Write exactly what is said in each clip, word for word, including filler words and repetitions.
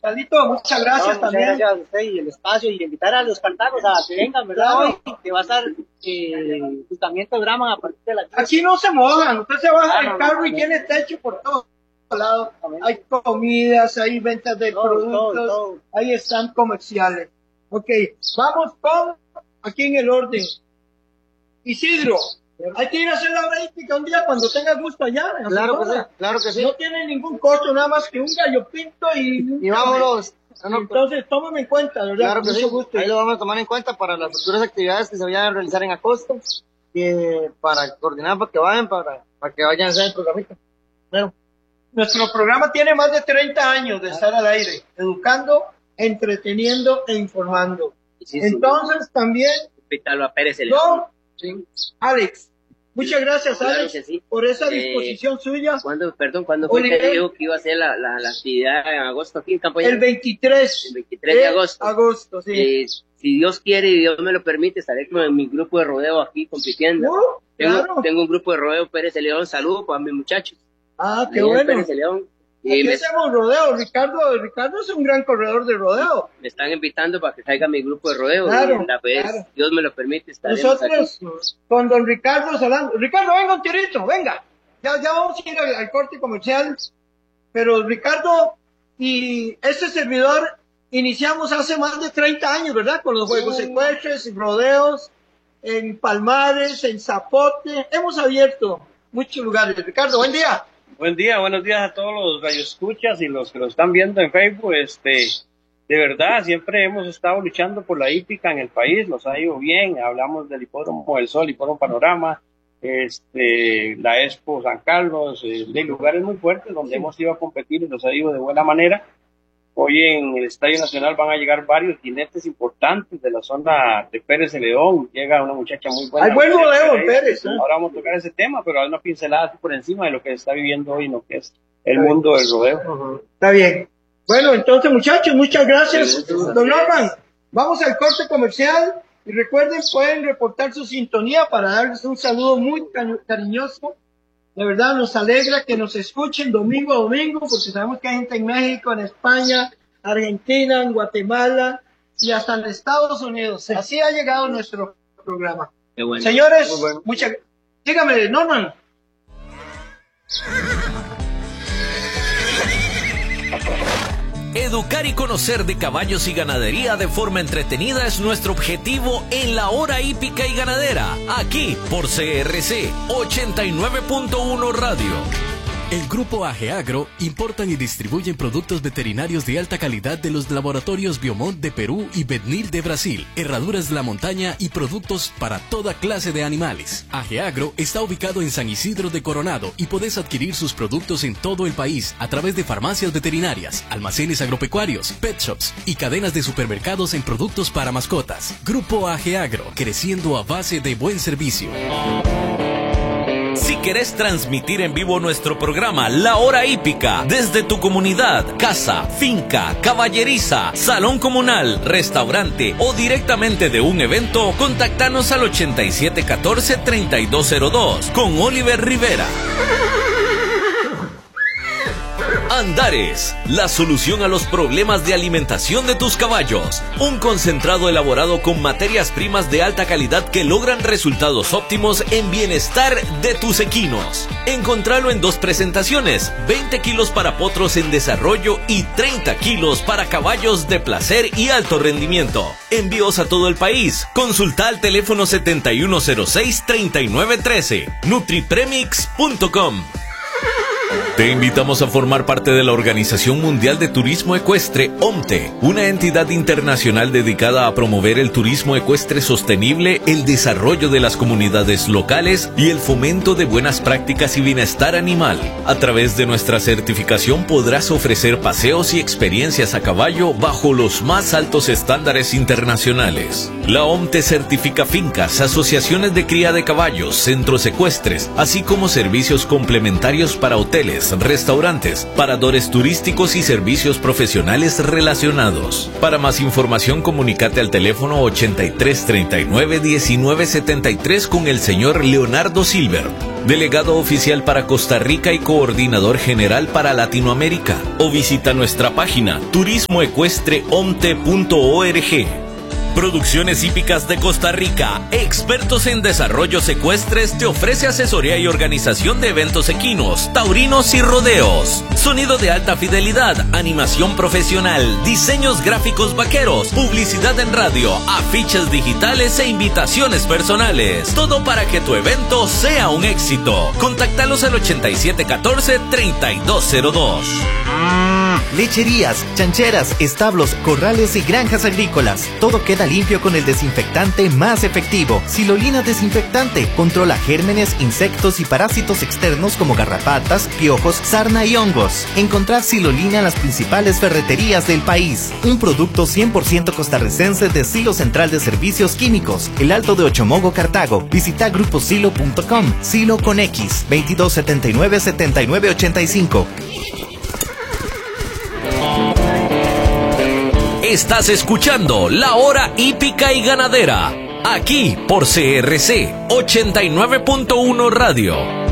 Carlito, muchas gracias no, también. Muchas gracias a usted y el espacio, y invitar a los cartagos a que vengan, ¿verdad? Claro. Hoy, que va a estar eh, justamente Brahman a partir de la... Aquí no se mojan, usted se baja Ah, del no, carro no, y no. tiene techo por todos lados. Hay comidas, hay ventas de Todo, productos, todo, todo. hay stand comerciales. Ok, vamos con, aquí en el orden. Isidro, hay que ir a hacer la hora hípica un día cuando tenga gusto allá. en Claro que sí, Azucena. claro que sí. No tiene ningún costo, nada más que un gallo pinto y... Y vámonos. No, no, Entonces, tómame en cuenta, ¿verdad? Claro que Mucho sí, gusto. ahí lo vamos a tomar en cuenta para las futuras actividades que se vayan a realizar en agosto, que para coordinar para que vayan, para, para que vayan a hacer el programita. Bueno, Nuestro programa tiene más de treinta años de estar al aire, educando, entreteniendo e informando. Sí, sí. Entonces, también, Invitarlo a Pérez el Don Sí. Alex, muchas gracias, Claro Alex, que sí. por esa Eh, disposición suya. ¿Cuándo, perdón, cuándo fue Oliver. que dijo que iba a hacer la, la, la actividad en agosto aquí en Campoña? El veintitrés, El veintitrés de agosto. agosto, sí. Eh, si Dios quiere y Dios me lo permite, estaré con mi grupo de rodeo aquí compitiendo. Uh, tengo, claro. tengo un grupo de rodeo Pérez de León. Saludos para mis muchachos. Ah, qué Ahí en bueno. Pérez de León. Y Aquí me, hacemos rodeo. Ricardo, Ricardo es un gran corredor de rodeo. me están invitando para que traiga mi grupo de rodeo. Claro, y la vez, claro. Dios me lo permite, estaremos aquí. Nosotros, con don Ricardo Solano. Ricardo, venga un tirito, venga. Ya, ya vamos a ir al, al corte comercial. Pero Ricardo y este servidor iniciamos hace más de treinta años, ¿verdad? Con los juegos secuestres, rodeos, en Palmares, en Zapote. Hemos abierto muchos lugares. Ricardo, buen día. Buen día, buenos días a todos los radioescuchas y los que lo están viendo en Facebook. Este, de verdad, siempre hemos estado luchando por la hípica en el país, nos ha ido bien. Hablamos del hipódromo del Sol, hipódromo Panorama, este, la Expo San Carlos, eh, de lugares muy fuertes donde hemos ido a competir y nos ha ido de buena manera. Hoy en el Estadio Nacional van a llegar varios jinetes importantes de la zona de Pérez de León. Llega una muchacha muy buena. Hay buen rodeo en Pérez, ¿eh? Ahora vamos a tocar ese tema, pero hay una pincelada así por encima de lo que se está viviendo hoy en lo que es el mundo del rodeo. Está bien. Bueno, entonces, muchachos, muchas gracias. Don Norman, vamos al corte comercial. Y recuerden, pueden reportar su sintonía para darles un saludo muy cari- cariñoso. De verdad nos alegra que nos escuchen domingo a domingo, porque sabemos que hay gente en México, en España, Argentina, en Guatemala y hasta en Estados Unidos. Así ha llegado nuestro programa. Qué bueno. Señores, Muy bueno. muchas dígame, Norman. Educar y conocer de caballos y ganadería de forma entretenida es nuestro objetivo en la hora hípica y ganadera, aquí por C R C ochenta y nueve punto uno Radio. El Grupo Ageagro importan y distribuyen productos veterinarios de alta calidad de los laboratorios Biomont de Perú y Betnil de Brasil, herraduras de la montaña y productos para toda clase de animales. Ageagro está ubicado en San Isidro de Coronado y podés adquirir sus productos en todo el país a través de farmacias veterinarias, almacenes agropecuarios, pet shops y cadenas de supermercados en productos para mascotas. Grupo Ageagro, creciendo a base de buen servicio. Si querés transmitir en vivo nuestro programa La Hora Hípica desde tu comunidad, casa, finca, caballeriza, salón comunal, restaurante o directamente de un evento, contactanos al ochenta y siete catorce treinta y dos cero dos con Oliver Rivera. Andares, la solución a los problemas de alimentación de tus caballos. Un concentrado elaborado con materias primas de alta calidad que logran resultados óptimos en bienestar de tus equinos. Encontralo en dos presentaciones, veinte kilos para potros en desarrollo y treinta kilos para caballos de placer y alto rendimiento. Envíos a todo el país. Consulta al teléfono setenta y uno cero seis treinta y nueve trece. Nutripremix punto com. Te invitamos a formar parte de la Organización Mundial de Turismo Ecuestre, OMTE, una entidad internacional dedicada a promover el turismo ecuestre sostenible, el desarrollo de las comunidades locales y el fomento de buenas prácticas y bienestar animal. A través de nuestra certificación podrás ofrecer paseos y experiencias a caballo bajo los más altos estándares internacionales. La OMTE certifica fincas, asociaciones de cría de caballos, centros ecuestres, así como servicios complementarios para hoteles, restaurantes, paradores turísticos y servicios profesionales relacionados. Para más información, comunícate al teléfono ochenta y tres treinta y nueve diecinueve setenta y tres con el señor Leonardo Silver. delegado oficial para Costa Rica y coordinador general para Latinoamérica. O visita nuestra página turismo ecuestre omte punto org. Producciones Hípicas de Costa Rica, expertos en desarrollos ecuestres, te ofrece asesoría y organización de eventos equinos, taurinos y rodeos. Sonido de alta fidelidad, animación profesional, diseños gráficos vaqueros, publicidad en radio, afiches digitales e invitaciones personales. Todo para que tu evento sea un éxito. Contáctalos al ochenta y siete catorce, treinta y dos cero dos. Lecherías, chancheras, establos, corrales y granjas agrícolas. Todo queda limpio con el desinfectante más efectivo. Silolina Desinfectante. Controla gérmenes, insectos y parásitos externos como garrapatas, piojos, sarna y hongos. Encontrar Silolina en las principales ferreterías del país. Un producto cien por ciento costarricense de Silo Central de Servicios Químicos, El Alto de Ochomogo, Cartago. Visita grupo silo punto com. Silo con X, veintidós setenta y nueve, setenta y nueve ochenta y cinco. Estás escuchando La Hora Hípica y Ganadera, aquí por C R C ochenta y nueve punto uno Radio.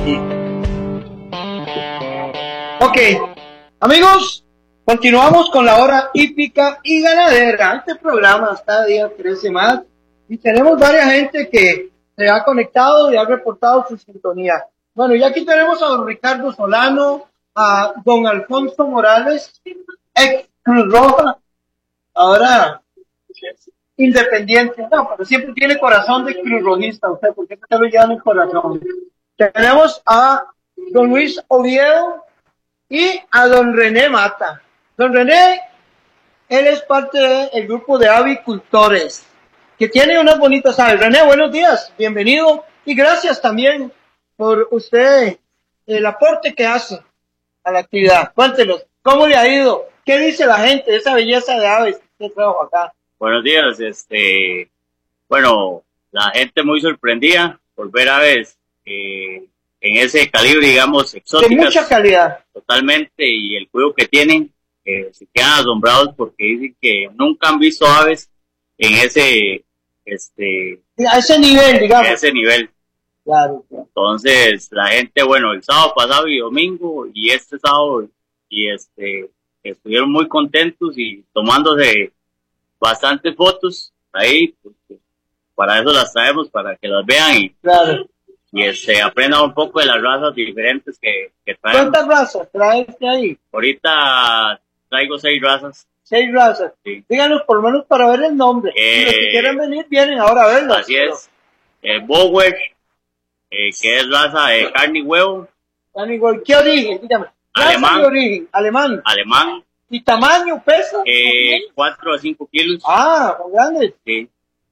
Ok, amigos, continuamos con La Hora Hípica y Ganadera. Este programa está día trece más y tenemos varias gente que se ha conectado y ha reportado su sintonía. Bueno, y aquí tenemos a don Ricardo Solano, a don Alfonso Morales, ex Cruz Roja, ahora independiente, no, pero siempre tiene corazón de Cruz Rojista usted, porque usted lo lleva en el corazón. Tenemos a don Luis Oviedo y a don René Mata. Don René, él es parte del grupo de avicultores, que tiene unas bonitas aves. René, buenos días, bienvenido, y gracias también por usted, el aporte que hace a la actividad. Cuéntenos, ¿cómo le ha ido? ¿Qué dice la gente de esa belleza de aves que trabajo acá? Buenos días, este, bueno, la gente muy sorprendida por ver aves eh, en ese calibre, digamos, exóticas. De mucha calidad. Totalmente, y el cuidado que tienen, eh, se quedan asombrados porque dicen que nunca han visto aves en ese, este... A ese nivel, digamos. En ese nivel. Claro, claro. Entonces, la gente, bueno, el sábado pasado y domingo, y este sábado, y este... estuvieron muy contentos y tomándose bastantes fotos ahí, porque para eso las traemos, para que las vean y, claro, y este, aprendan un poco de las razas diferentes que, que traemos. ¿Cuántas razas traes ahí? Ahorita traigo seis razas. Seis razas. Sí. Díganos por lo menos para ver el nombre. Eh, Los que quieran venir vienen ahora a verlo. Así es. Eh, Bower, eh, que es raza de carne y huevo. ¿Qué origen? Dígame. Alemán. ¿Qué origen? Alemán. Alemán. ¿Y tamaño, peso? Eh, cuatro a cinco kilos. Ah, muy grande. Sí.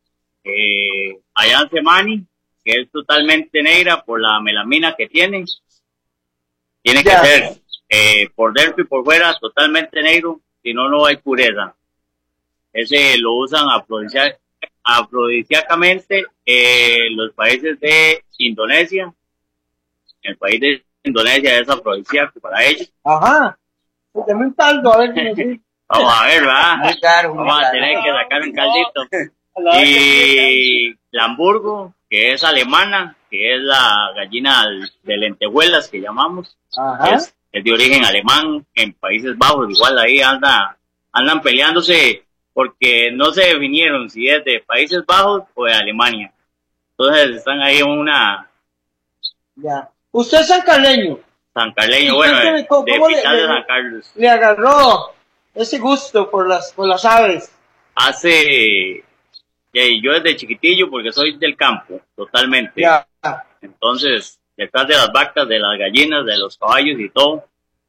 Eh, Ayance Mani, que es totalmente negra por la melamina que tiene. Tiene Ya. que ser eh, por dentro y por fuera totalmente negro, si no, no hay pureza. Ese lo usan afrodisiac- afrodisíacamente en eh, los países de Indonesia. El país de Indonesia es afrodisíaco para ellos. Ajá. Pues dame un caldo, a ver si me sigue. Vamos a ver, ¿verdad? Muy caro, muy Vamos a caro. tener que sacar un caldito. Y la Hamburgo, que es alemana, que es la gallina de lentejuelas que llamamos. Ajá. Es, es de origen alemán, en Países Bajos, igual ahí anda, andan peleándose porque no se definieron si es de Países Bajos o de Alemania. Entonces están ahí en una... Ya. Usted es sancarleño. Sancarleño, ¿Y bueno, cuénteme de, cómo- de cómo le- Pital de le- San Carlos. Le agarró ese gusto por las, por las aves. Hace... eh, yo desde chiquitillo, porque soy del campo, totalmente. Ya. Entonces, detrás de las vacas, de las gallinas, de los caballos y todo,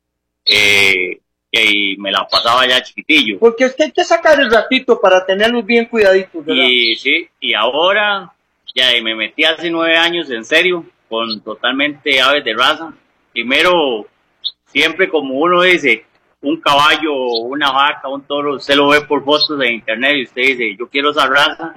eh, y me la pasaba ya chiquitillo. Porque es que hay que sacar el ratito para tenerlos bien cuidaditos, ¿verdad? Y sí, y ahora ya y me metí hace nueve años en serio, con totalmente aves de raza. Primero, siempre como uno dice, un caballo, una vaca, un toro, usted lo ve por fotos en internet y usted dice, yo quiero esa raza.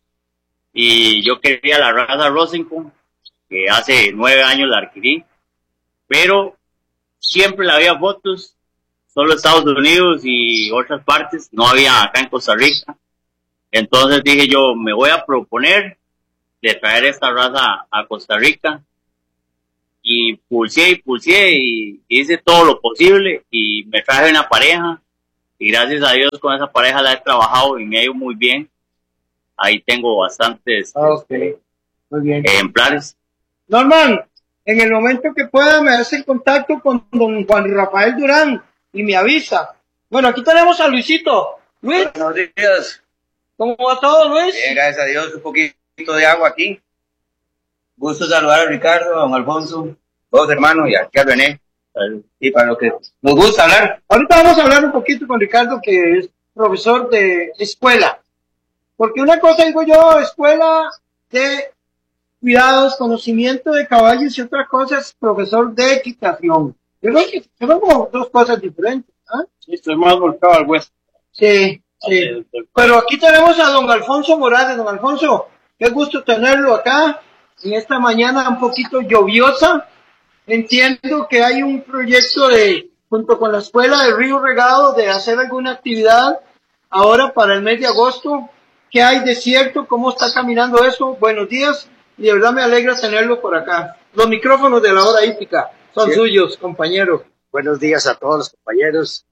Y yo quería la raza Rosenko, que hace nueve años la adquirí, pero siempre la había fotos, solo Estados Unidos y otras partes, no había acá en Costa Rica. Entonces dije yo, me voy a proponer de traer esta raza a Costa Rica y pulsé y pulsé y hice todo lo posible y me traje una pareja y gracias a Dios con esa pareja la he trabajado y me ha ido muy bien. Ahí tengo bastantes Okay. Muy bien. ejemplares. Norman, en el momento que pueda me hace contacto con don Juan Rafael Durán y me avisa. Bueno, aquí tenemos a Luisito. Luis, Buenos días. ¿cómo va todo, Luis? Bien, gracias a Dios, un poquito de agua aquí. Gusto saludar a Ricardo, a don Alfonso, dos hermanos y aquí a René. Y para lo que nos gusta hablar. Ahorita vamos a hablar un poquito con Ricardo, que es profesor de escuela. Porque una cosa digo yo, escuela de cuidados, conocimiento de caballos, y otra cosa es profesor de equitación. Yo creo que son como dos cosas diferentes. ¿Ah? Sí, estoy más volcado al hueso. Sí, sí. Pero aquí tenemos a don Alfonso Morales. Don Alfonso, qué gusto tenerlo acá en esta mañana un poquito lluviosa. Entiendo que hay un proyecto de, junto con la escuela de Río Regado, de hacer alguna actividad ahora para el mes de agosto. ¿Qué hay de cierto? ¿Cómo está caminando eso? Buenos días, y de verdad me alegra tenerlo por acá. Los micrófonos de la hora hípica son sí. suyos, compañero. Buenos días a todos los compañeros.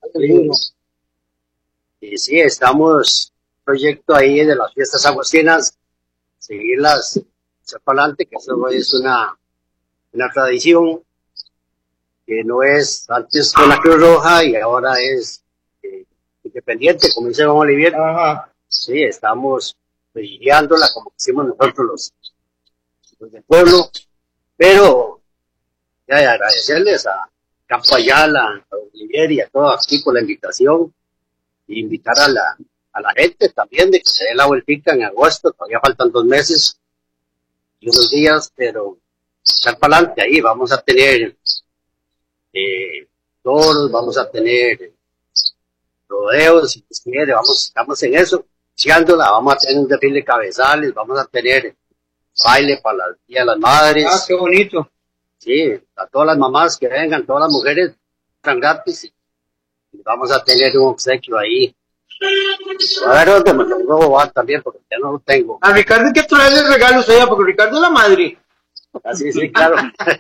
Y sí, estamos proyecto ahí de las fiestas agustinas, seguirlas hacia para adelante, que eso es una, una tradición que no es antes con la Cruz Roja y ahora es eh, independiente, como dice don Olivier. Ajá. Sí, estamos guiándola como hicimos nosotros los, los del pueblo, pero ya, ya agradecerles a Campo Ayala, a Olivier y a todos aquí por la invitación, e invitar a la, a la gente también de que se dé la vueltica en agosto. Todavía faltan dos meses y unos días, pero echar para adelante ahí. Vamos a tener eh, toros, vamos a tener rodeos, si se quiere, vamos, estamos en eso, echándola. Vamos a tener un desfile de cabezales, vamos a tener baile para el Día de las Madres. Ah, qué bonito. Sí, a todas las mamás que vengan, todas las mujeres están gratis y, y vamos a tener un obsequio ahí. A ver dónde me lo voy a robar también, porque ya no lo tengo. A Ricardo hay que traerle regalos allá, porque Ricardo es la madre. Así, sí, claro.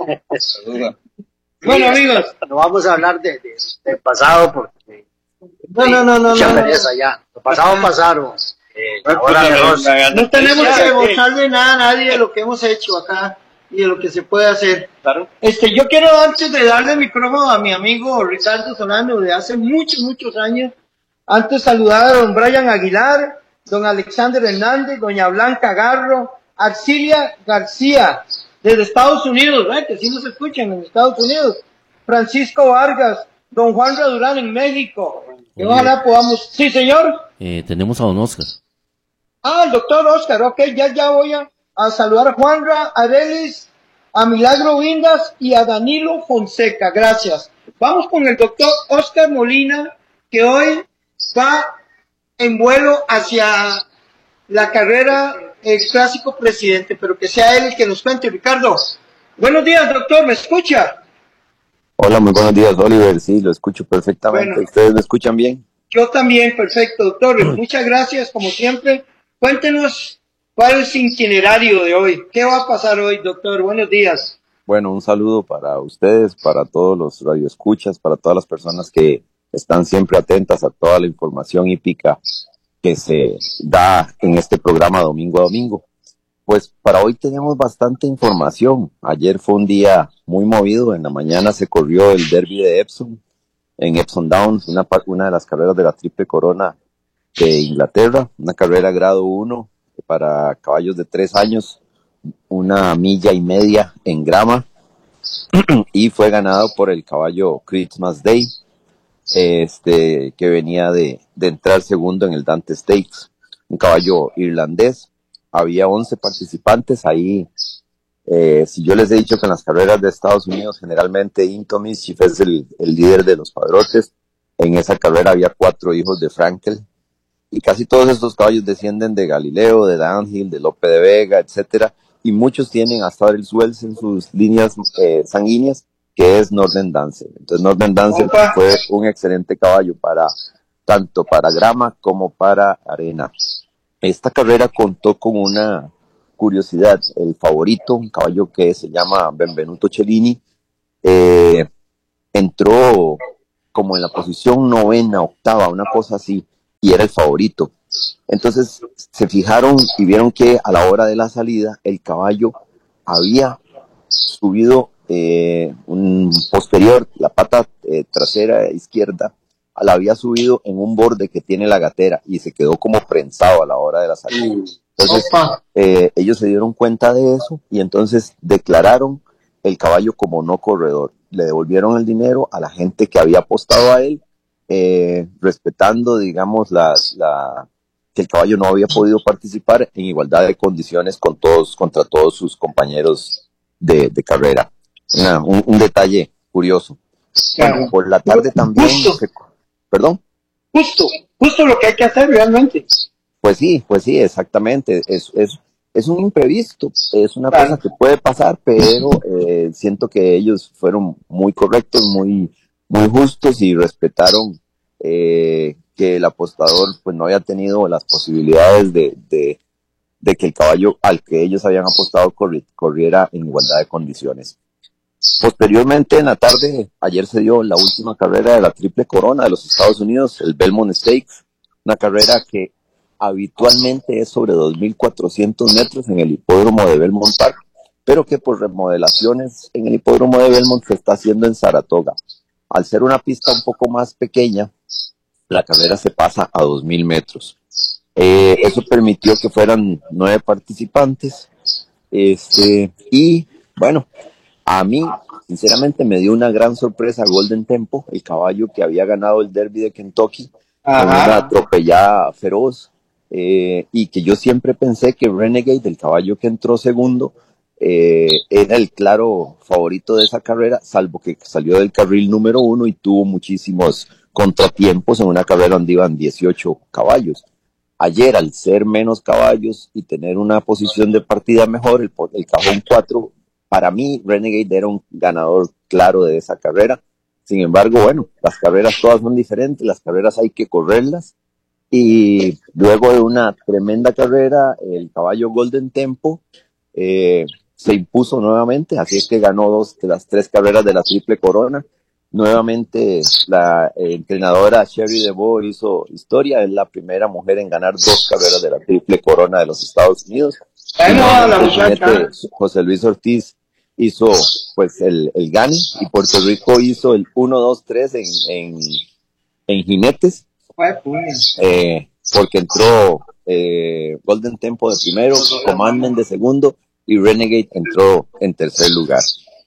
Bueno, amigos. No vamos a hablar de, de, del pasado, porque no, no, no, no, mucha no, pereza no. ya. Lo pasado pasaron. Eh, no, ahora no, no tenemos que mostrarle nada a nadie de lo que hemos hecho acá y de lo que se puede hacer. Claro. Este, yo quiero, antes de darle el micrófono a mi amigo Ricardo Solano de hace muchos, muchos años, antes saludar a don Brian Aguilar, don Alexander Hernández, doña Blanca Garro, Arcilia García, desde Estados Unidos, ¿eh? Que sí nos escuchan en Estados Unidos, Francisco Vargas, don Juan Radurán en México, que ojalá podamos, sí señor. Eh, tenemos a don Oscar. Ah, el doctor Oscar, ok, ya, ya voy a, a saludar a Juanra, a Delis, a Milagro Vindas y a Danilo Fonseca, gracias. Vamos con el doctor Oscar Molina, que hoy va en vuelo hacia la carrera el clásico presidente, pero que sea él el que nos cuente. Ricardo, buenos días, doctor, ¿me escucha? Hola, muy buenos días, Oliver, sí, lo escucho perfectamente. Bueno, ¿ustedes me escuchan bien? Yo también, perfecto, doctor, muchas gracias, como siempre. Cuéntenos cuál es el itinerario de hoy, qué va a pasar hoy, doctor, buenos días. Bueno, un saludo para ustedes, para todos los radioescuchas, para todas las personas que están siempre atentas a toda la información hípica que se da en este programa domingo a domingo. Pues para hoy tenemos bastante información. Ayer fue un día muy movido, en la mañana se corrió el Derby de Epsom, en Epsom Downs, una, una de las carreras de la Triple Corona de Inglaterra, una carrera grado uno para caballos de tres años, una milla y media en grama, y fue ganado por el caballo Christmas Day, este que venía de, de entrar segundo en el Dante Stakes, un caballo irlandés. Había once participantes ahí. Eh, si yo les he dicho que en las carreras de Estados Unidos generalmente Into Mischief es el, el líder de los padrotes, en esa carrera había cuatro hijos de Frankel, y casi todos estos caballos descienden de Galileo, de Downhill, de Lope de Vega, etcétera, y muchos tienen hasta Ariel Wells en sus líneas eh, sanguíneas, que es Northern Dancer. Entonces Northern Dancer Opa. fue un excelente caballo para tanto para grama como para arena. Esta carrera contó con una curiosidad, el favorito, un caballo que se llama Benvenuto Cellini, eh, entró como en la posición novena, octava, una cosa así, y era el favorito. Entonces se fijaron y vieron que a la hora de la salida el caballo había subido eh, un posterior, la pata eh, trasera izquierda, la había subido en un borde que tiene la gatera y se quedó como prensado a la hora de la salida. Entonces eh, ellos se dieron cuenta de eso y entonces declararon el caballo como no corredor. Le devolvieron el dinero a la gente que había apostado a él, eh, respetando, digamos, las, la, que el caballo no había podido participar en igualdad de condiciones con todos, contra todos sus compañeros de, de carrera. Una, un, un detalle curioso. Claro. Bueno, por la tarde también... Se, ¿Perdón? Justo, justo lo que hay que hacer realmente. Pues sí, pues sí, exactamente. Es, es, es un imprevisto, es una claro. cosa que puede pasar, pero eh, siento que ellos fueron muy correctos, muy, muy justos y respetaron eh, que el apostador pues no había tenido las posibilidades de, de, de que el caballo al que ellos habían apostado corri, corriera en igualdad de condiciones. Posteriormente en la tarde, ayer se dio la última carrera de la Triple Corona de los Estados Unidos, el Belmont Stakes, una carrera que habitualmente es sobre dos mil cuatrocientos metros en el hipódromo de Belmont Park, pero que por remodelaciones en el hipódromo de Belmont se está haciendo en Saratoga. Al ser una pista un poco más pequeña, la carrera se pasa a dos mil metros. Eh, eso permitió que fueran nueve participantes, este, y bueno, a mí, sinceramente, me dio una gran sorpresa Golden Tempo, el caballo que había ganado el Derby de Kentucky, Ajá. con una atropellada feroz, eh, y que yo siempre pensé que Renegade, el caballo que entró segundo, eh, era el claro favorito de esa carrera, salvo que salió del carril número uno y tuvo muchísimos contratiempos en una carrera donde iban dieciocho caballos. Ayer, al ser menos caballos y tener una posición de partida mejor, el, el cajón cuatro, para mí, Renegade era un ganador claro de esa carrera. Sin embargo, bueno, las carreras todas son diferentes, las carreras hay que correrlas. Y luego de una tremenda carrera, el caballo Golden Tempo eh, se impuso nuevamente, así es que ganó dos de las tres carreras de la Triple Corona. Nuevamente, la eh, entrenadora Sherry DeVoe hizo historia, es la primera mujer en ganar dos carreras de la Triple Corona de los Estados Unidos. Bueno, la muchacha. José Luis Ortiz hizo pues el, el gane y Puerto Rico hizo el uno, dos, tres en, en, en jinetes, eh, porque entró eh, Golden Tempo de primero, Commandment de segundo y Renegade entró en tercer lugar.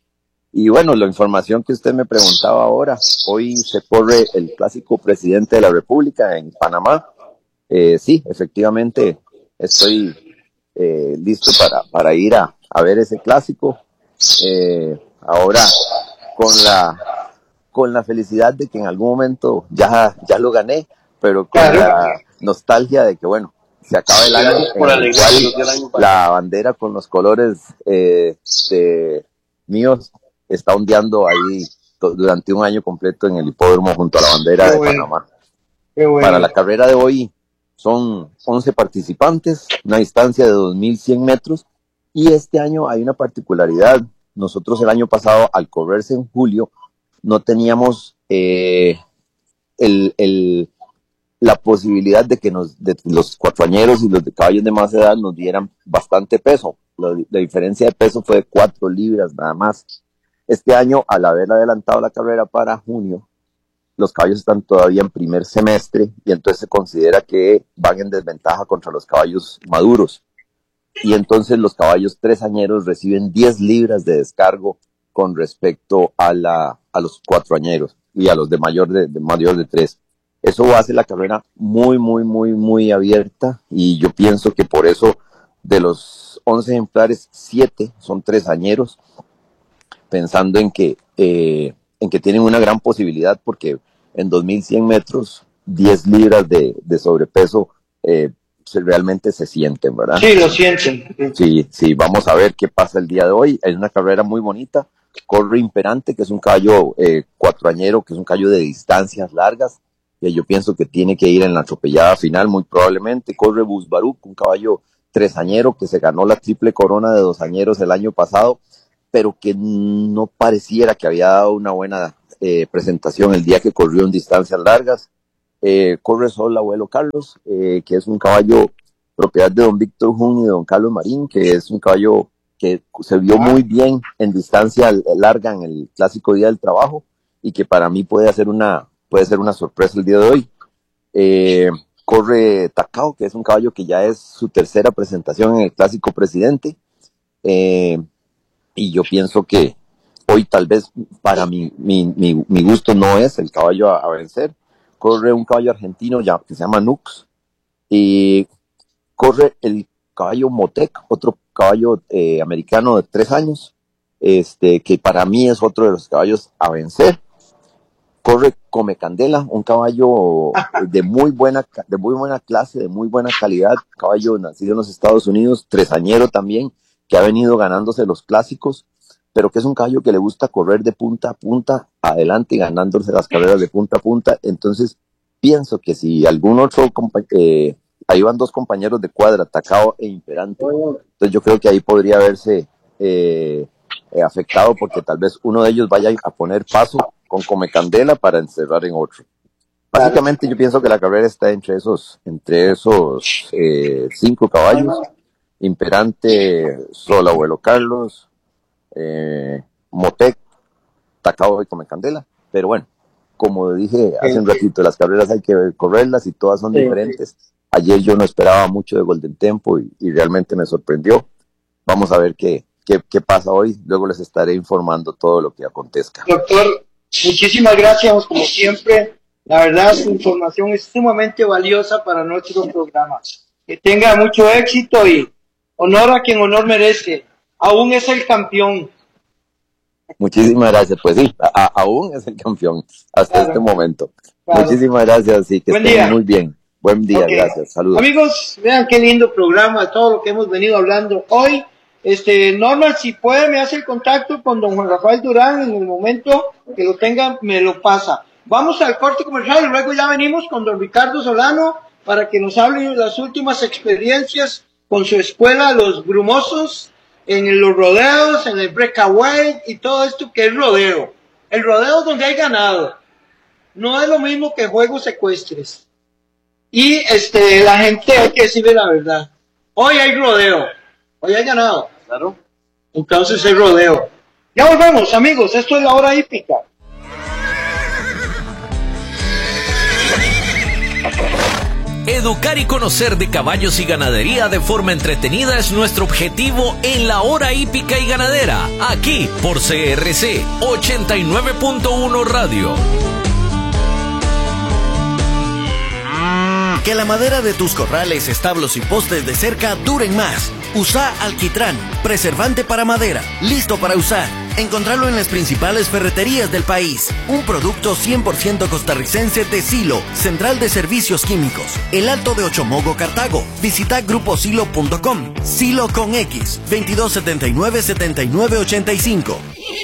Y bueno, la información que usted me preguntaba ahora, hoy se corre el clásico Presidente de la República en Panamá. Eh, sí, efectivamente estoy eh, listo para, para ir a, a ver ese clásico. Eh, ahora con la con la felicidad de que en algún momento ya, ya lo gané, pero con claro. la nostalgia de que bueno, se acaba el año en el cual la bandera con los colores eh, de míos está ondeando ahí to, durante un año completo en el hipódromo junto a la bandera Qué de bueno. Panamá. Qué bueno. Para la carrera de hoy son once participantes, una distancia de dos mil cien metros. Y este año hay una particularidad. Nosotros el año pasado, al correrse en julio, no teníamos eh, el, el, la posibilidad de que nos, de los cuatroañeros y los de caballos de más edad nos dieran bastante peso. La, la diferencia de peso fue de cuatro libras nada más. Este año, al haber adelantado la carrera para junio, los caballos están todavía en primer semestre y entonces se considera que van en desventaja contra los caballos maduros. Y entonces los caballos tresañeros reciben diez libras de descargo con respecto a, la, a los cuatroañeros y a los de mayor de, de mayor de tres. Eso hace la carrera muy, muy, muy, muy abierta y yo pienso que por eso de los once ejemplares, siete son tresañeros, pensando en que, eh, en que tienen una gran posibilidad porque en dos mil cien metros, diez libras de, de sobrepeso eh, realmente se sienten, ¿verdad? Sí, lo sienten. Sí, sí, vamos a ver qué pasa el día de hoy. Es una carrera muy bonita. Corre Imperante, que es un caballo eh, cuatroañero, que es un caballo de distancias largas, y yo pienso que tiene que ir en la atropellada final, muy probablemente. Corre Busbaruc, un caballo tresañero que se ganó la triple corona de dosañeros el año pasado, pero que no pareciera que había dado una buena eh, presentación el día que corrió en distancias largas. Eh, corre solo el abuelo Carlos, eh, que es un caballo propiedad de don Víctor Jun y don Carlos Marín, que es un caballo que se vio muy bien en distancia larga en el clásico día del trabajo y que para mí puede hacer una, puede ser una sorpresa el día de hoy. Eh, corre Tacao, que es un caballo que ya es su tercera presentación en el clásico presidente, eh, y yo pienso que hoy tal vez para mi, mi, mi, mi gusto no es el caballo a, a vencer. Corre un caballo argentino ya, que se llama Nux, y corre el caballo Motec, otro caballo eh, americano de tres años, este, que para mí es otro de los caballos a vencer. Corre Come Candela, un caballo de muy buena, de muy buena clase, de muy buena calidad, caballo nacido en los Estados Unidos, tresañero también, que ha venido ganándose los clásicos, pero que es un caballo que le gusta correr de punta a punta, adelante y ganándose las carreras de punta a punta. Entonces, pienso que si algún otro, eh, ahí van dos compañeros de cuadra, Tacao e Imperante, entonces yo creo que ahí podría verse eh, eh, afectado, porque tal vez uno de ellos vaya a poner paso con Come Candela para encerrar en otro. Básicamente yo pienso que la carrera está entre esos, entre esos eh, cinco caballos: Imperante, Sol Abuelo Carlos, eh, Motec, Tacao y Come Candela. Pero bueno, como dije hace un ratito, las carreras hay que correrlas y todas son sí, diferentes. Sí. Ayer yo no esperaba mucho de Golden Tempo y, y realmente me sorprendió. Vamos a ver qué, qué, qué pasa hoy. Luego les estaré informando todo lo que acontezca. Doctor, muchísimas gracias, como siempre. La verdad, su información es sumamente valiosa para nuestro programa. Que tenga mucho éxito y honor a quien honor merece. Aún es el campeón. Muchísimas gracias. Pues sí, a, a, aún es el campeón hasta claro, este momento. Claro. Muchísimas gracias y que Buen estén día. muy bien. Buen día, okay. Gracias. Saludos. Amigos, vean qué lindo programa, todo lo que hemos venido hablando hoy. Este, Norman, si puede, me hace el contacto con don Juan Rafael Durán en el momento que lo tenga, me lo pasa. Vamos al corte comercial y luego ya venimos con don Ricardo Solano para que nos hable de las últimas experiencias con su escuela, los Brumosos, en los rodeos, en el breakaway y todo esto que es rodeo. El rodeo donde hay ganado. No es lo mismo que juegos ecuestres. Y este, la gente hay que decirle la verdad. Hoy hay rodeo. Hoy hay ganado. Claro. Entonces es rodeo. Ya volvemos, amigos. Esto es la hora hípica. Educar y conocer de caballos y ganadería de forma entretenida es nuestro objetivo en la hora hípica y ganadera. Aquí por C R C ochenta y nueve punto uno Radio. Que la madera de tus corrales, establos y postes de cerca duren más. Usa alquitrán, preservante para madera, listo para usar. Encontrarlo en las principales ferreterías del país. Un producto cien por ciento costarricense de Silo, Central de Servicios Químicos. El Alto de Ochomogo, Cartago. Visita grupo silo punto com. Silo con X, veintidós setenta y nueve, setenta y nueve ochenta y cinco.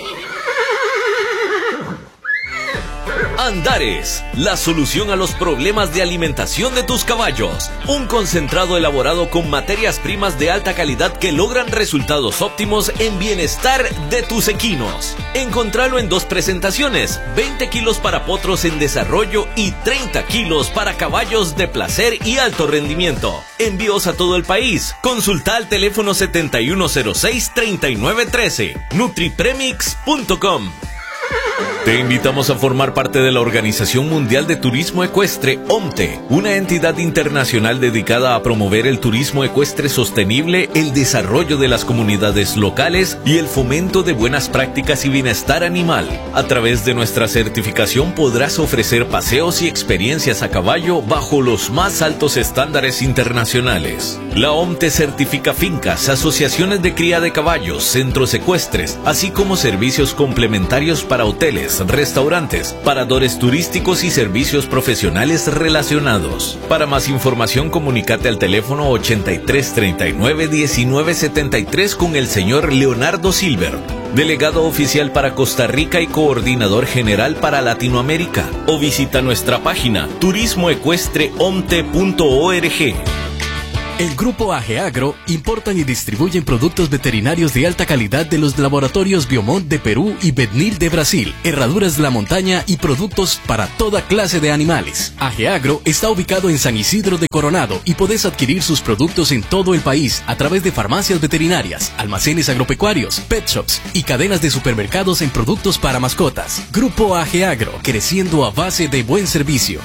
Andares, la solución a los problemas de alimentación de tus caballos. Un concentrado elaborado con materias primas de alta calidad que logran resultados óptimos en bienestar de tus equinos. Encontralo en dos presentaciones, veinte kilos para potros en desarrollo y treinta kilos para caballos de placer y alto rendimiento. Envíos a todo el país. Consulta al teléfono setenta y uno cero seis, treinta y nueve trece. Nutripremix punto com. Te invitamos a formar parte de la Organización Mundial de Turismo Ecuestre, OMTE, una entidad internacional dedicada a promover el turismo ecuestre sostenible, el desarrollo de las comunidades locales y el fomento de buenas prácticas y bienestar animal. A través de nuestra certificación podrás ofrecer paseos y experiencias a caballo bajo los más altos estándares internacionales. La OMTE certifica fincas, asociaciones de cría de caballos, centros ecuestres, así como servicios complementarios para hoteles, restaurantes, paradores turísticos y servicios profesionales relacionados. Para más información, comunícate al teléfono ochenta y tres, treinta y nueve, diecinueve setenta y tres con el señor Leonardo Silver, delegado oficial para Costa Rica y coordinador general para Latinoamérica, o visita nuestra página turismo ecuestre omte punto org. El Grupo Ageagro importan y distribuyen productos veterinarios de alta calidad de los laboratorios Biomont de Perú y Bednil de Brasil, herraduras de la montaña y productos para toda clase de animales. Ageagro está ubicado en San Isidro de Coronado y podés adquirir sus productos en todo el país a través de farmacias veterinarias, almacenes agropecuarios, pet shops y cadenas de supermercados en productos para mascotas. Grupo Ageagro, creciendo a base de buen servicio.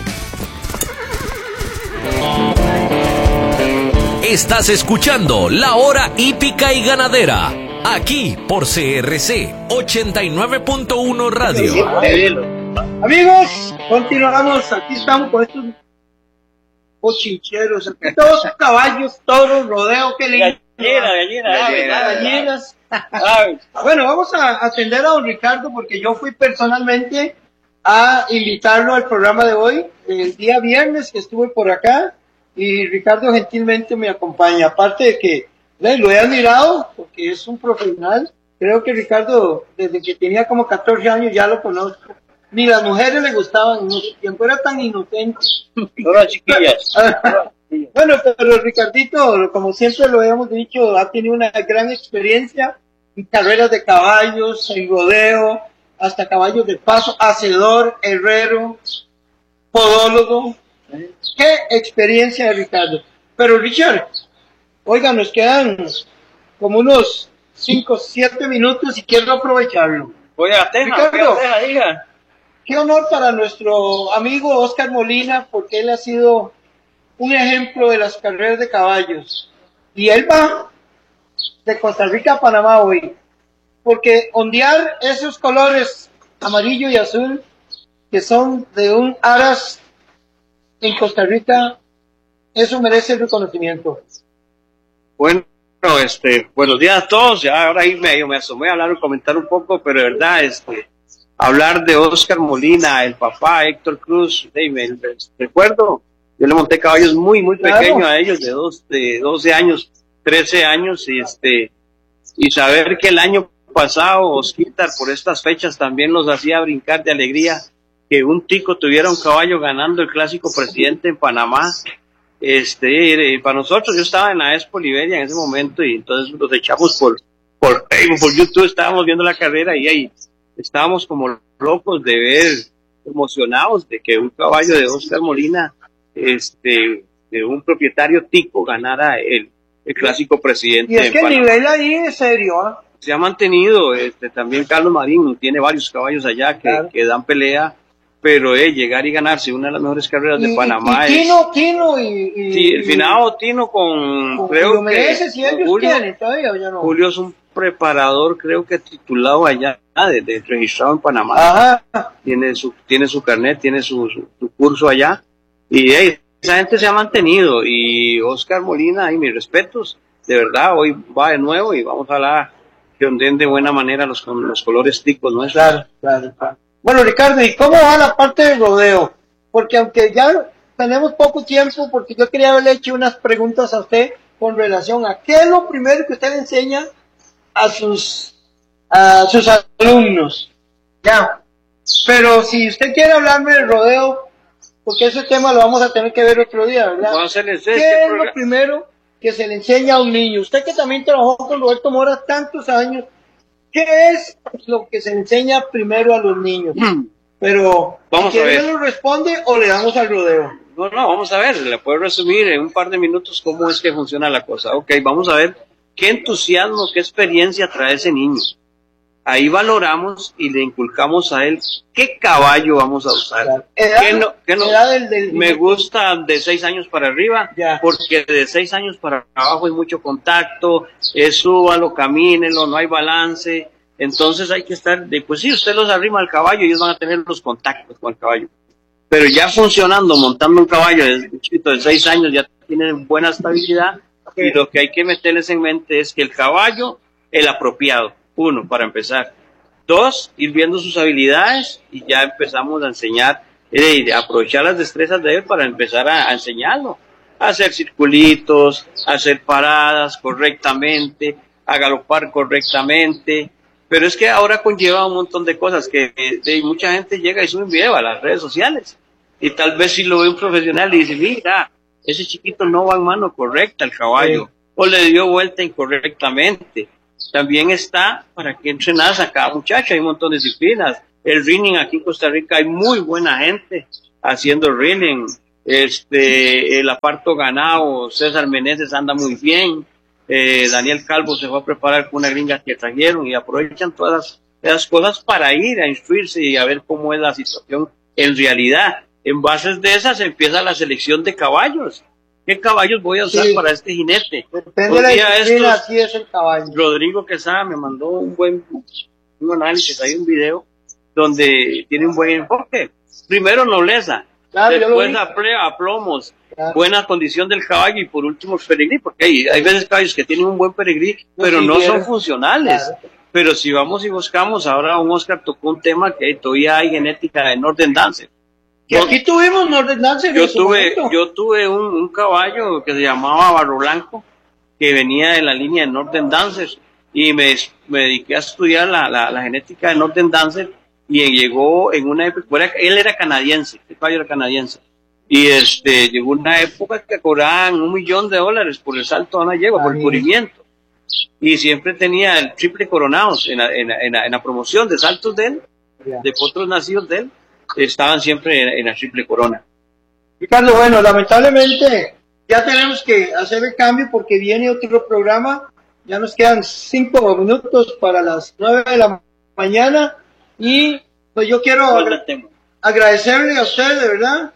Estás escuchando La Hora Hípica y Ganadera, aquí por C R C ochenta y nueve punto uno Radio. Amigos, continuamos, aquí estamos con estos cochincheros, aquí todos caballos, toros, rodeo, que lindo. Gallina, gallina, ave, gallinas. Bueno, vamos a atender a don Ricardo porque yo fui personalmente a invitarlo al programa de hoy, el día viernes que estuve por acá. Y Ricardo gentilmente me acompaña, aparte de que eh, lo he admirado porque es un profesional. Creo que Ricardo, desde que tenía como catorce años ya lo conozco. Ni las mujeres le gustaban, en ese tiempo era tan inocente. Todas chiquillas. Bueno, pero Ricardito, como siempre lo hemos dicho, ha tenido una gran experiencia en carreras de caballos, en rodeo, hasta caballos de paso, hacedor, herrero, podólogo. Qué experiencia de Ricardo. Pero Richard, oiga, nos quedan como unos cinco, siete minutos y quiero aprovecharlo. Voy a Atenas, Ricardo, voy a Atenas, diga. Qué honor para nuestro amigo Oscar Molina, porque él ha sido un ejemplo de las carreras de caballos. Y él va de Costa Rica a Panamá hoy, porque ondear esos colores amarillo y azul, que son de un aras en Costa Rica, eso merece el reconocimiento. Bueno, este, buenos días a todos. Ya ahora ahí medio me asomé a hablar y comentar un poco, pero de verdad, este, hablar de Oscar Molina, el papá, Héctor Cruz, hey, me, me, recuerdo, yo le monté caballos muy, muy Claro. pequeños a ellos, de, dos, de doce años, trece años, y este, y saber que el año pasado Osquitar por estas fechas también los hacía brincar de alegría, que un tico tuviera un caballo ganando el clásico presidente en Panamá. Este, eh, para nosotros, yo estaba en la Expo Liberia en ese momento y entonces nos echamos por, por Facebook, por YouTube, estábamos viendo la carrera y ahí estábamos como locos de ver, emocionados de que un caballo de Oscar Molina, este, de un propietario tico ganara el, el clásico presidente Y es en que el Panamá. nivel ahí es serio, ¿ah? Se ha mantenido, este, también Carlos Marín tiene varios caballos allá que, Claro. que dan pelea, pero eh, llegar y ganarse una de las mejores carreras de Y, Panamá y es... Tino, Tino y, y, Sí, el y- finado Tino con, con creo Julio que Meneses, y ellos Julio, tienen todavía, ¿o ya no? Julio es un preparador, creo que titulado allá, de, de registrado en Panamá. Ajá. Tiene su, tiene su carnet, tiene su, su, su curso allá, y hey, esa gente se ha mantenido, y Oscar Molina, ahí mis respetos, de verdad, hoy va de nuevo y vamos a la que onden de buena manera los, con los colores ticos nuestros. Claro, claro, claro. Bueno, Ricardo, ¿y cómo va la parte del rodeo? Porque aunque ya tenemos poco tiempo, porque yo quería haberle hecho unas preguntas a usted con relación a qué es lo primero que usted le enseña a sus, a sus alumnos. Ya. Pero si usted quiere hablarme del rodeo, porque ese tema lo vamos a tener que ver otro día, ¿verdad? Vamos a hacerles ¿Qué este es programa. lo primero que se le enseña a un niño? Usted que también trabajó con Roberto Mora tantos años, ¿qué es lo que se enseña primero a los niños? Pero, Vamos ¿quién a ver. nos responde o le damos al rodeo? No, no, vamos a ver, le puedo resumir en un par de minutos cómo es que funciona la cosa. Ok, vamos a ver qué entusiasmo, qué experiencia trae ese niño. Ahí valoramos y le inculcamos a él qué caballo vamos a usar. Edad- ¿Qué no, qué no? edad del- del- Me gusta de seis años para arriba, Ya. porque de seis años para abajo hay mucho contacto, es súbalo, camínelo, no hay balance. Entonces hay que estar, de, pues sí, usted los arrima al caballo y ellos van a tener los contactos con el caballo. Pero ya funcionando, montando un caballo desde un chiquito de seis años, ya tienen buena estabilidad. Y lo que hay que meterles en mente es que el caballo, el apropiado, uno, para empezar. Dos, ir viendo sus habilidades y ya empezamos a enseñar, eh, a aprovechar las destrezas de él para empezar a, a enseñarlo. A hacer circulitos, a hacer paradas correctamente, a galopar correctamente. Pero es que ahora conlleva un montón de cosas que eh, de, mucha gente llega y sube un video a las redes sociales. Y tal vez si lo ve un profesional y dice, mira, ese chiquito no va en mano correcta al caballo, sí. o le dio vuelta incorrectamente. También está para que entrenas a cada muchacho, hay un montón de disciplinas. El ringing aquí en Costa Rica hay muy buena gente haciendo ringing. Este, el aparto ganado, César Meneses anda muy bien. Eh, Daniel Calvo se fue a preparar con una gringa que trajeron y aprovechan todas esas cosas para ir a instruirse y a ver cómo es la situación en realidad. En bases de esas empieza la selección de caballos. ¿Qué caballos voy a usar sí. para este jinete? Depende de la disciplina, así es el caballo. Rodrigo Quesada me mandó un buen un análisis, hay un video donde tiene un buen enfoque. Primero nobleza, claro, después aplomos, claro. buena condición del caballo y por último el peregrí, porque hay, hay veces caballos que tienen un buen peregrí, no pero no son funcionales. Claro. Pero si vamos y buscamos, ahora un Oscar tocó un tema que todavía hay genética de Northern Dancer. Que aquí tuvimos Northern Dancer. Yo tuve, yo tuve un, un caballo que se llamaba Barro Blanco, que venía de la línea de Northern Dancer, y me, me dediqué a estudiar la, la, la genética de Northern Dancer, y llegó en una época, él era canadiense, el caballo era canadiense, y este, llegó una época que cobraban un millón de dólares por el salto a una yegua, por el cubrimiento, y siempre tenía el triple coronados en la, en la, en la, en la promoción de saltos de él, de potros nacidos de él, estaban siempre en, en la triple corona. Ricardo, bueno, lamentablemente ya tenemos que hacer el cambio porque viene otro programa, ya nos quedan cinco minutos para las nueve de la mañana y pues yo quiero agra agradecerle a usted de verdad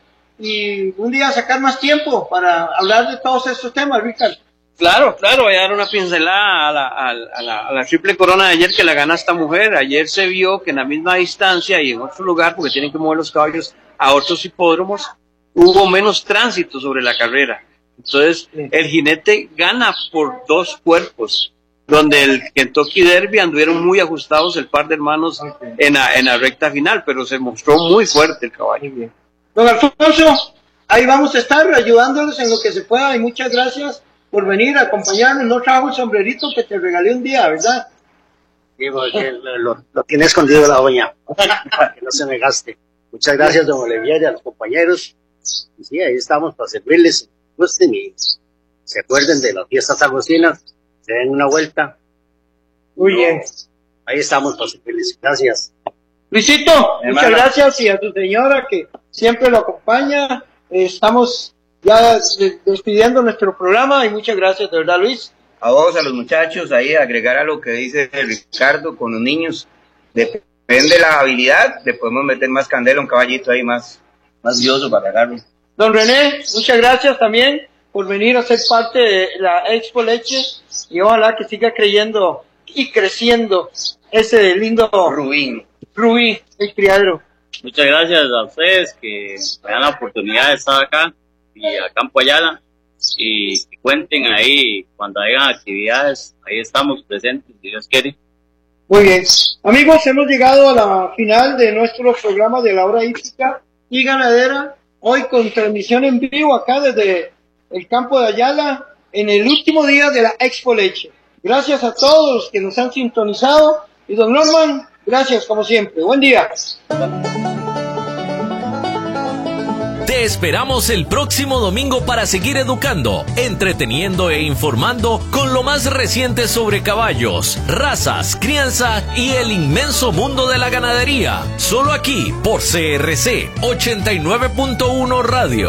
y un día sacar más tiempo para hablar de todos estos temas, Ricardo. Claro, claro, voy a dar una pincelada a la, a, la, a, la, a la triple corona de ayer que la gana esta mujer. Ayer se vio que en la misma distancia y en otro lugar, porque tienen que mover los caballos a otros hipódromos, hubo menos tránsito sobre la carrera. Entonces, el jinete gana por dos cuerpos, donde el Kentucky Derby anduvieron muy ajustados el par de hermanos okay. en, la, en la recta final, pero se mostró muy fuerte el caballo. Muy bien. Don Alfonso, ahí vamos a estar ayudándolos en lo que se pueda y muchas gracias por venir a acompañarnos. No trajo el sombrerito que te regalé un día, ¿verdad? Sí, porque lo, lo, lo tiene escondido la doña, para que no se me gaste. Muchas gracias, don Olivier, y a los compañeros. Y sí, ahí estamos para servirles. Gusten y se acuerden de las fiestas agostinas, se den una vuelta. Muy bien. Ahí estamos para servirles. Gracias. Luisito, hermano, muchas gracias, y a tu señora que siempre lo acompaña. Eh, estamos ya despidiendo nuestro programa y muchas gracias, de verdad, Luis. A vos, a los muchachos, ahí agregar a lo que dice Ricardo con los niños. Depende de la habilidad, le podemos meter más candela, un caballito ahí más, más vioso para agarrarlo. Don René, muchas gracias también por venir a ser parte de la Expo Leche y ojalá que siga creyendo y creciendo ese lindo Rubí, Rubí, el criadero. Muchas gracias a ustedes que me dan la oportunidad de estar acá y a Campo Ayala y que cuenten ahí cuando hayan actividades, ahí estamos presentes si Dios quiere. Muy bien, amigos, hemos llegado a la final de nuestro programa de la hora hípica y ganadera, hoy con transmisión en vivo acá desde el campo de Ayala en el último día de la Expo Leche. Gracias a todos los que nos han sintonizado y don Norman, gracias como siempre. Buen día. Te esperamos el próximo domingo para seguir educando, entreteniendo e informando con lo más reciente sobre caballos, razas, crianza y el inmenso mundo de la ganadería. Solo aquí por C R C ochenta y nueve punto uno Radio.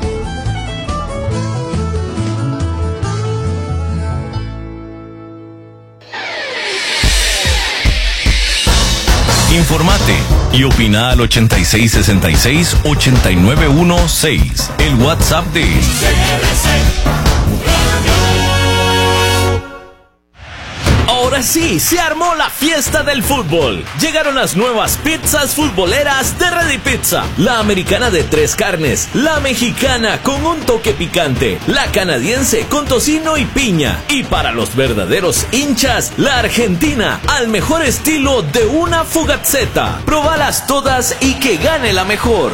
Informate y opina al ochenta y seis sesenta y seis ochenta y nueve dieciséis, el WhatsApp de C R C. Ahora sí, se armó la fiesta del fútbol. Llegaron las nuevas pizzas futboleras de Ready Pizza. La americana de tres carnes, la mexicana con un toque picante, la canadiense con tocino y piña. Y para los verdaderos hinchas, la argentina al mejor estilo de una fugazzetta. Probalas todas y que gane la mejor.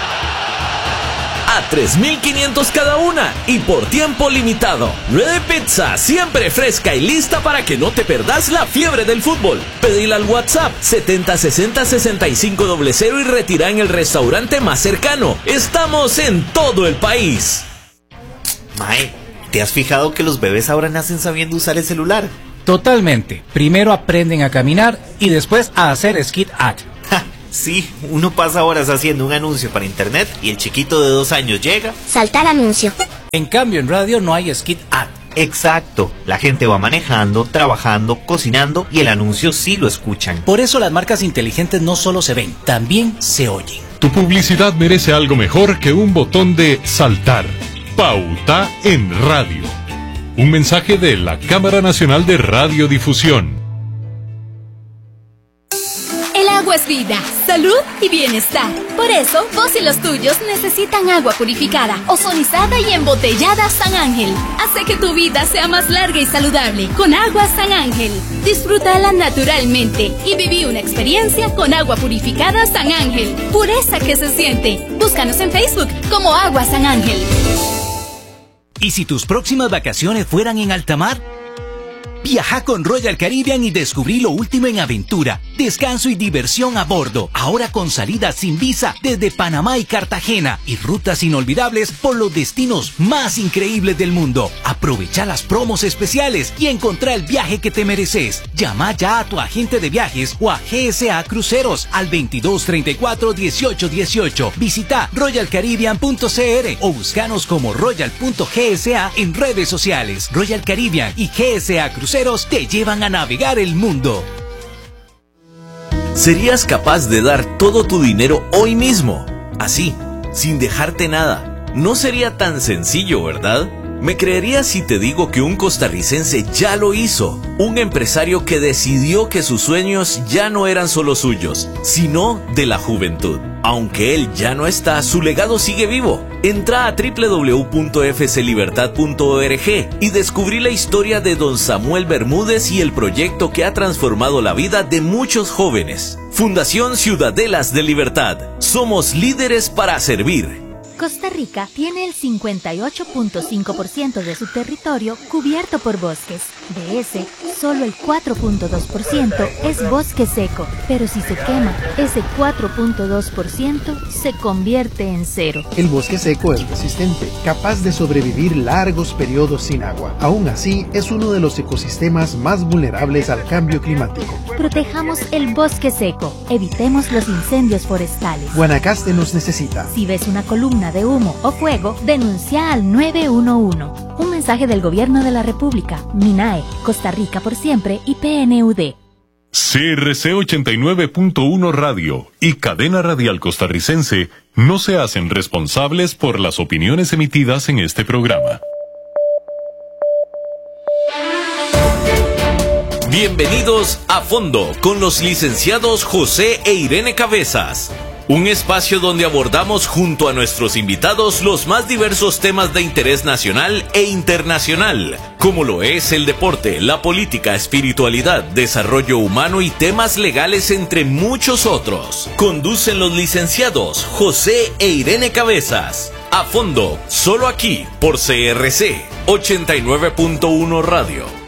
A tres mil quinientos cada una y por tiempo limitado. Ready Pizza, siempre fresca y lista para que no te perdas la fiebre del fútbol. Pedila al WhatsApp setenta sesenta sesenta y cinco cero cero y retira en el restaurante más cercano. Estamos en todo el país. Mae, ¿te has fijado que los bebés ahora nacen sabiendo usar el celular? Totalmente. Primero aprenden a caminar y después a hacer skid ad. Ja, sí, uno pasa horas haciendo un anuncio para internet y el chiquito de dos años llega. Saltar anuncio. En cambio, en radio no hay skid ad. Exacto, la gente va manejando, trabajando, cocinando y el anuncio sí lo escuchan. Por eso las marcas inteligentes no solo se ven, también se oyen. Tu publicidad merece algo mejor que un botón de saltar. Pauta en radio. Un mensaje de la Cámara Nacional de Radiodifusión. El agua es vida, salud y bienestar. Por eso, vos y los tuyos necesitan agua purificada, ozonizada y embotellada San Ángel. Hace que tu vida sea más larga y saludable con agua San Ángel. Disfrútala naturalmente y viví una experiencia con agua purificada San Ángel. Pureza que se siente. Búscanos en Facebook como Agua San Ángel. ¿Y si tus próximas vacaciones fueran en alta mar? Viaja con Royal Caribbean y descubrí lo último en aventura, descanso y diversión a bordo. Ahora con salidas sin visa desde Panamá y Cartagena y rutas inolvidables por los destinos más increíbles del mundo. Aprovecha las promos especiales y encontrá el viaje que te mereces. Llama ya a tu agente de viajes o a G S A Cruceros al veintidós treinta y cuatro dieciocho dieciocho. Visita royal caribbean punto c r o búscanos como royal punto g s a en redes sociales. Royal Caribbean y G S A Cruceros te llevan a navegar el mundo. ¿Serías capaz de dar todo tu dinero hoy mismo? Así, sin dejarte nada. No sería tan sencillo, ¿verdad? ¿Me creerías si te digo que un costarricense ya lo hizo? Un empresario que decidió que sus sueños ya no eran solo suyos, sino de la juventud. Aunque él ya no está, su legado sigue vivo. Entra a doble u doble u doble u punto f c libertad punto org y descubrí la historia de don Samuel Bermúdez y el proyecto que ha transformado la vida de muchos jóvenes. Fundación Ciudadelas de Libertad. Somos líderes para servir. Costa Rica tiene el cincuenta y ocho punto cinco por ciento de su territorio cubierto por bosques. De ese, solo el cuatro punto dos por ciento es bosque seco, pero si se quema, ese cuatro punto dos por ciento se convierte en cero. El bosque seco es resistente, capaz de sobrevivir largos periodos sin agua. Aún así, es uno de los ecosistemas más vulnerables al cambio climático. Protejamos el bosque seco, evitemos los incendios forestales. Guanacaste nos necesita. Si ves una columna de humo o fuego, denuncia al nueve uno uno. Un mensaje del Gobierno de la República, MINAE, Costa Rica por siempre y P N U D. C R C ochenta y nueve punto uno Radio y Cadena Radial Costarricense no se hacen responsables por las opiniones emitidas en este programa. Bienvenidos a Fondo con los licenciados José e Irene Cabezas. Un espacio donde abordamos junto a nuestros invitados los más diversos temas de interés nacional e internacional, como lo es el deporte, la política, espiritualidad, desarrollo humano y temas legales, entre muchos otros. Conducen los licenciados José e Irene Cabezas. A Fondo, solo aquí por C R C ochenta y nueve punto uno Radio.